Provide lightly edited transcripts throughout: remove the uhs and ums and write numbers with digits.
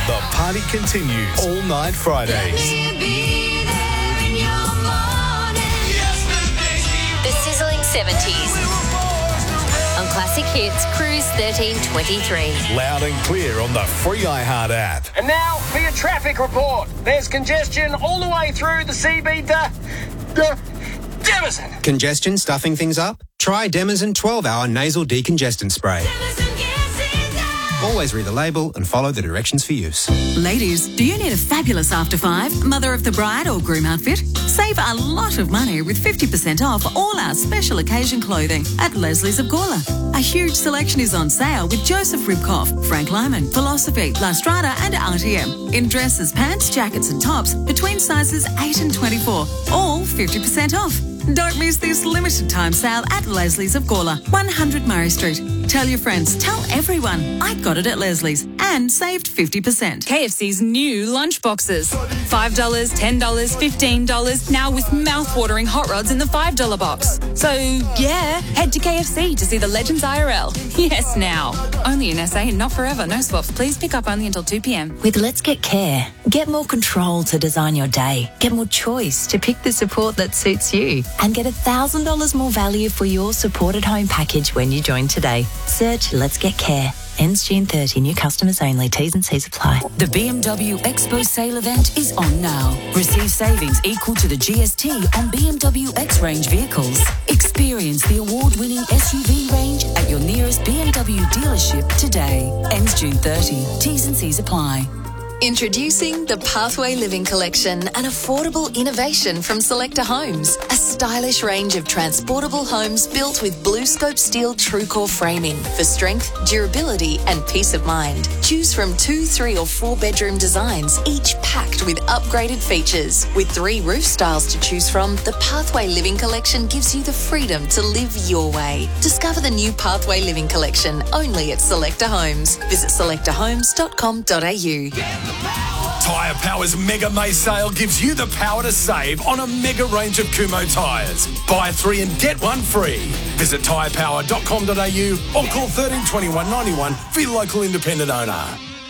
The party continues all night Fridays. The sizzling 70s. On Classic Hits, Cruise 1323. Loud and clear on the free iHeart app. And now for your traffic report. There's congestion all the way through the CB Demison. Congestion stuffing things up? Try Demison 12-hour nasal decongestant spray. Always read the label and follow the directions for use. Ladies, do you need a fabulous after five, mother of the bride or groom outfit? Save a lot of money with 50% off all our special occasion clothing at Leslie's of Gawler. A huge selection is on sale with Joseph Ribkoff, Frank Lyman, Philosophy, La Strada and RTM. In dresses, pants, jackets and tops between sizes 8 and 24. All 50% off. Don't miss this limited time sale at Leslie's of Gawler, 100 Murray Street. Tell your friends, tell everyone, I got it at Leslie's and saved 50%. KFC's new lunch boxes. $5, $10, $15, now with mouth-watering hot rods in the $5 box. So, yeah, head to KFC to see the Legends IRL. Yes, now. Only in SA and not forever. No swaps. Please pick up only until 2 p.m. With Let's Get Care, get more control to design your day. Get more choice to pick the support that suits you. And get $1,000 more value for your supported home package when you join today. Search Let's Get Care. Ends June 30. New customers only. T's and C's apply. The BMW Expo sale event is on now. Receive savings equal to the GST on BMW X-Range vehicles. Experience the award-winning SUV range at your nearest BMW dealership today. Ends June 30. T's and C's apply. Introducing the Pathway Living Collection, an affordable innovation from Selector Homes. A stylish range of transportable homes built with BlueScope steel TrueCore framing for strength, durability and peace of mind. Choose from 2, 3 or 4 bedroom designs, each packed with upgraded features. With 3 roof styles to choose from, the Pathway Living Collection gives you the freedom to live your way. Discover the new Pathway Living Collection only at Selector Homes. Visit selectorhomes.com.au. Tyre Power's Mega May sale gives you the power to save on a mega range of Kumho tyres. Buy 3 and get 1 free. Visit tyrepower.com.au or call 13 21 91 for your local independent owner.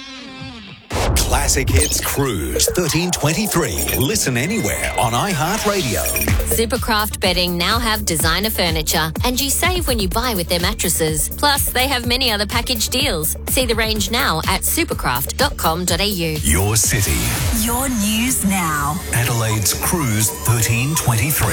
Classic Hits Cruise 1323. Listen anywhere on iHeartRadio. Supercraft Bedding now have designer furniture, and you save when you buy with their mattresses. Plus, they have many other package deals. See the range now at supercraft.com.au. Your city. Your news now. Adelaide's Cruise 1323.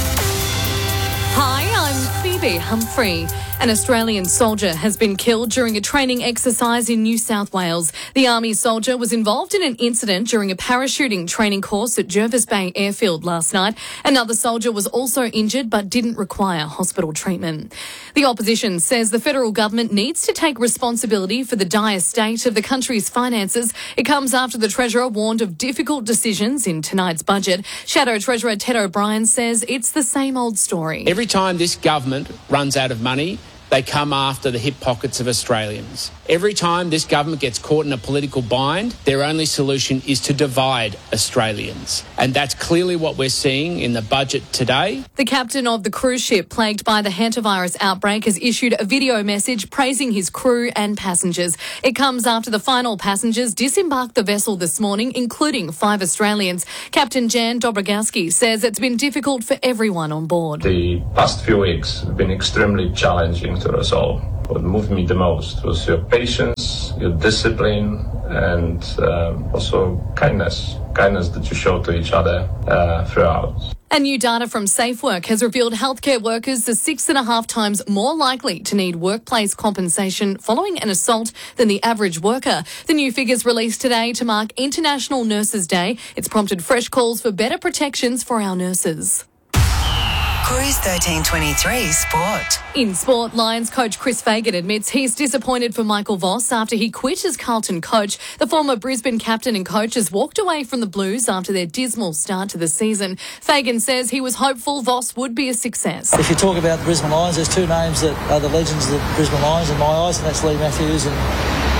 Hi, I'm Phoebe Humphrey. An Australian soldier has been killed during a training exercise in New South Wales. The Army soldier was involved in an incident during a parachuting training course at Jervis Bay Airfield last night. Another soldier was also injured but didn't require hospital treatment. The opposition says the federal government needs to take responsibility for the dire state of the country's finances. It comes after the Treasurer warned of difficult decisions in tonight's budget. Shadow Treasurer Ted O'Brien says it's the same old story. Every time this government runs out of money, they come after the hip pockets of Australians. Every time this government gets caught in a political bind, their only solution is to divide Australians. And that's clearly what we're seeing in the budget today. The captain of the cruise ship plagued by the hantavirus outbreak has issued a video message praising his crew and passengers. It comes after the final passengers disembarked the vessel this morning, including 5 Australians. Captain Jan Dobrogowski says it's been difficult for everyone on board. The past few weeks have been extremely challenging to us all. What moved me the most was your patience, your discipline, and also kindness that you show to each other throughout. And new data from SafeWork has revealed healthcare workers are 6.5 times more likely to need workplace compensation following an assault than the average worker. The new figures released today to mark International Nurses Day. It's prompted fresh calls for better protections for our nurses. Cruise 1323 Sport. In sport, Lions coach Chris Fagan admits he's disappointed for Michael Voss after he quit as Carlton coach. The former Brisbane captain and coach has walked away from the Blues after their dismal start to the season. Fagan says he was hopeful Voss would be a success. If you talk about the Brisbane Lions, there's 2 names that are the legends of the Brisbane Lions in my eyes, and that's Lee Matthews and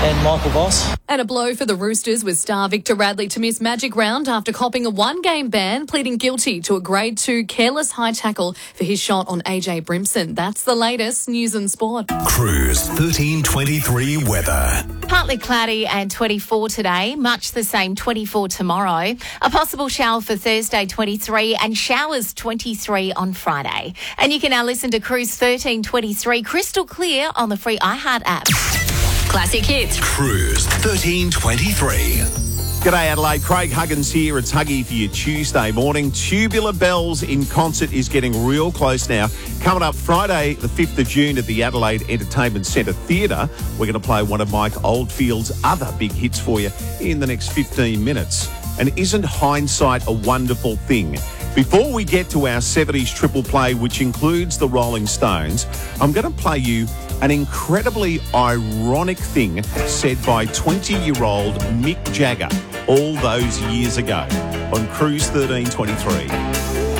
and Michael Voss. And a blow for the Roosters with star Victor Radley to miss Magic Round after copping a one-game ban, pleading guilty to a Grade 2 careless high tackle for his shot on AJ Brimson. That's the latest news and sport. Cruise 1323 weather. Partly cloudy and 24 today, much the same 24 tomorrow. A possible shower for Thursday 23 and showers 23 on Friday. And you can now listen to Cruise 1323 crystal clear on the free iHeart app. Classic hits. Cruise 1323. G'day Adelaide, Craig Huggins here. It's Huggy for your Tuesday morning. Tubular Bells in concert is getting real close now. Coming up Friday, the 5th of June at the Adelaide Entertainment Centre Theatre. We're going to play one of Mike Oldfield's other big hits for you in the next 15 minutes. And isn't hindsight a wonderful thing? Before we get to our 70s triple play, which includes the Rolling Stones, I'm going to play you an incredibly ironic thing said by 20-year-old Mick Jagger all those years ago on Cruise 1323.